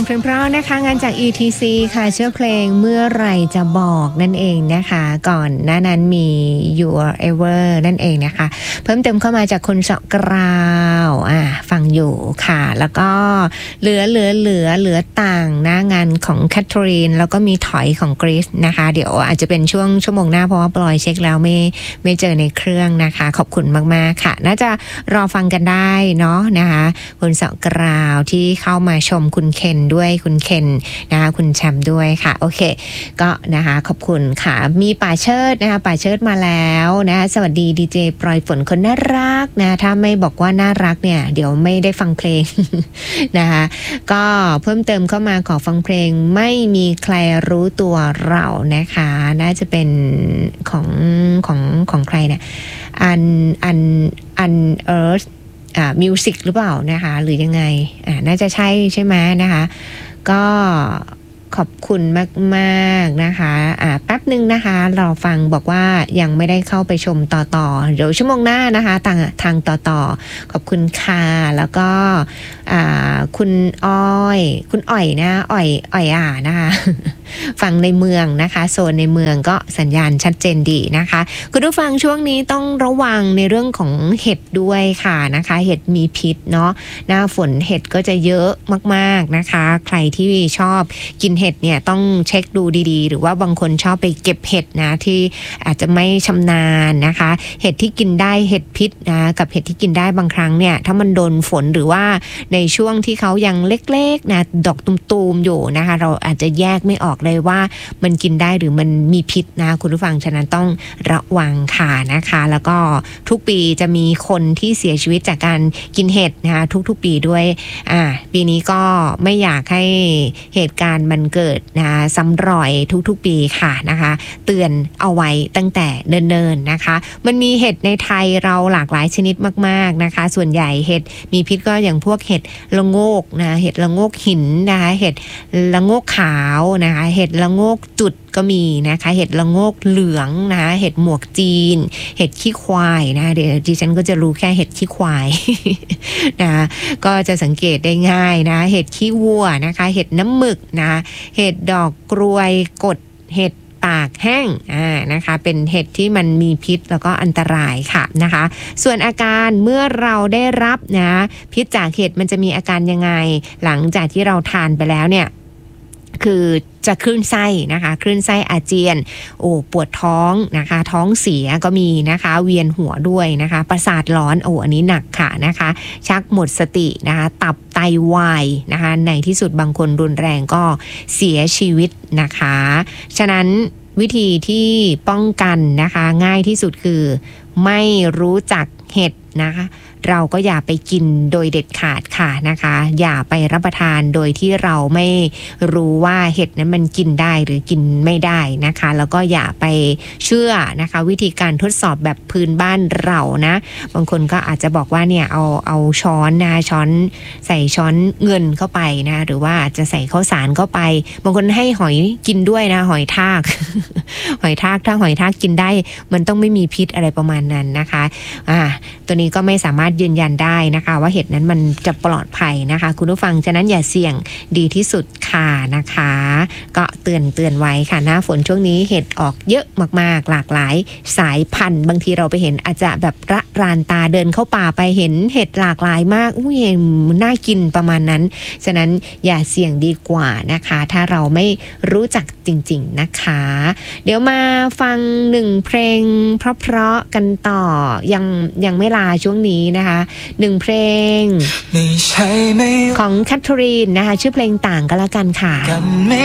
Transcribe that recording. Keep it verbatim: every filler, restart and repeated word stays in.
เพลงเพราะนะคะงานจาก อี ที ซี ค่ะชื่อเพลงเมื่อไหร่จะบอกนั่นเองนะคะก่อนหน้านั้นมี Your Ever นั่นเองนะคะเพิ่มเติมเข้ามาจากคุณเสาะกราวอ่ะฟังอยู่ค่ะแล้วก็เหลือเหลือเหลือเหลือต่างหน้างานของแคทเธอรีนแล้วก็มีถอยของกรีซนะคะเดี๋ยวอาจจะเป็นช่วงชั่วโมงหน้าเพราะว่าปลอยเช็คแล้วไม่ไม่เจอในเครื่องนะคะขอบคุณมากๆค่ะน่าจะรอฟังกันได้เนาะนะคะคุณเสาะกราวที่เข้ามาชมคุณเคนด้วยคุณเคนนะคะคุณแชมป์ด้วยค่ะโอเคก็นะคะขอบคุณค่ะมีป่าเชิดนะคะป่าเชิดมาแล้วนะสวัสดีดีเจปลอยฝนคนน่ารักนะถ้าไม่บอกว่าน่ารักเนี่ยเดี๋ยวไม่ได้ฟังเพลง นะคะก็เพิ่มเติมเข้ามาขอฟังเพลงไม่มีใครรู้ตัวเรานะคะน่าจะเป็นของของของใครเนี่ยอันอันอันเอิร์ธอ่ามิวสิกหรือเปล่านะคะหรือยังไงอ่าน่าจะใช่ใช่ไหมนะคะก็ขอบคุณมากๆนะคะอ่าแป๊บนึงนะคะเราฟังบอกว่ายังไม่ได้เข้าไปชมต่อต่อเดี๋ยวชั่วโมงหน้านะคะทางทางต่อต่อขอบคุณค่ะแล้วก็อ่าคุณอ้อยคุณอ่อยนะอ่อยอ่อยอ่านะคะฟังในเมืองนะคะโซนในเมืองก็สัญญาณชัดเจนดีนะคะคุณผู้ฟังช่วงนี้ต้องระวังในเรื่องของเห็ดด้วยค่ะนะคะเห็ดมีพิษเนาะหน้าฝนเห็ดก็จะเยอะมากๆนะคะใครที่ชอบกินเห็ดเนี่ยต้องเช็คดูดีๆหรือว่าบางคนชอบไปเก็บเห็ดนะที่อาจจะไม่ชำนาญนะคะเห็ดที่กินได้เห็ดพิษนะกับเห็ดที่กินได้บางครั้งเนี่ยถ้ามันโดนฝนหรือว่าในช่วงที่เขายังเล็กๆนะดอกตุมๆอยู่นะคะเราอาจจะแยกไม่ออกเลยว่ามันกินได้หรือมันมีพิษนะคุณผู้ฟังฉะนั้นต้องระวังค่ะนะคะแล้วก็ทุกปีจะมีคนที่เสียชีวิตจากการกินเห็ดนะคะทุกๆปีด้วยอ่าปีนี้ก็ไม่อยากให้เหตุการณ์มันเกิดนะซ้ำรอยทุกๆปีค่ะนะคะเตือนเอาไว้ตั้งแต่เนิ่นๆนะคะมันมีเห็ดในไทยเราหลากหลายชนิดมากๆนะคะส่วนใหญ่เห็ดมีพิษก็อย่างพวกเห็ดละโงกนะเห็ดละโงกหินนะคะเห็ดละโงกขาวนะคะเห็ดละโงกจุดก็มีนะคะเห็ดละโงกเหลืองนะคะเห็ดหมวกจีนเห็ดขี้ควายนะคะเดี๋ยวดิฉันก็จะรู้แค่เห็ดขี้ควาย นะก็จะสังเกตได้ง่ายนะเห็ดขี้วัวนะคะเห็ดน้ำหมึกนะเห็ดดอกกรวยกดเห็ดปากแห้งอ่านะคะเป็นเห็ดที่มันมีพิษแล้วก็อันตรายค่ะนะคะส่วนอาการเมื่อเราได้รับนะพิษจากเห็ดมันจะมีอาการยังไงหลังจากที่เราทานไปแล้วเนี่ยคือจะคลื่นไส้นะคะคลื่นไส้อาเจียนโอ้ปวดท้องนะคะท้องเสียก็มีนะคะเวียนหัวด้วยนะคะประสาทร้อนโอ้อันนี้หนักค่ะนะคะชักหมดสตินะคะตับไตวายนะคะในที่สุดบางคนรุนแรงก็เสียชีวิตนะคะฉะนั้นวิธีที่ป้องกันนะคะง่ายที่สุดคือไม่รู้จักเห็ดนะคะเราก็อย่าไปกินโดยเด็ดขาดค่ะนะคะอย่าไปรับประทานโดยที่เราไม่รู้ว่าเห็ดนั้นมันกินได้หรือกินไม่ได้นะคะแล้วก็อย่าไปเชื่อนะคะวิธีการทดสอบแบบพื้นบ้านเรานะบางคนก็อาจจะบอกว่าเนี่ยเอาเอาช้อนนะช้อนใส่ช้อนเงินเข้าไปนะหรือว่าจะใส่ข้าวสารเข้าไปบางคนให้หอยกินด้วยนะหอยทาก หอยทากถ้าหอยทากกินได้มันต้องไม่มีพิษอะไรประมาณนั้นนะคะอ่าตัวนี้ก็ไม่สามารถยืนยันได้นะคะว่าเห็ดนั้นมันจะปลอดภัยนะคะคุณผู้ฟังฉะนั้นอย่าเสี่ยงดีที่สุดค่ะนะคะก็เตือนเตือนไว้ค่ะหน้าฝนช่วงนี้เห็ดออกเยอะมากๆหลากหลายสายพันธุ์บางทีเราไปเห็นอาจจะแบบระรานตาเดินเข้าป่าไปเห็นเห็ดหลากหลายมากอุ้ยน่ากินประมาณนั้นฉะนั้นอย่าเสี่ยงดีกว่านะคะถ้าเราไม่รู้จักจริงๆนะคะเดี๋ยวมาฟังหนึ่งเพลงเพราะๆกันต่อยังยังไม่ลาช่วงนี้นะคะหนึ่งเพลงของแคทเธอรีนนะคะชื่อเพลงต่างก็แล้วกันค่ะ